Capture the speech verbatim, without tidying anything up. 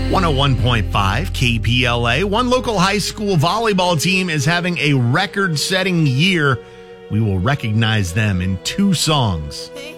one oh one point five K P L A. One local high school volleyball team is having a record-setting year. We will recognize them in two songs.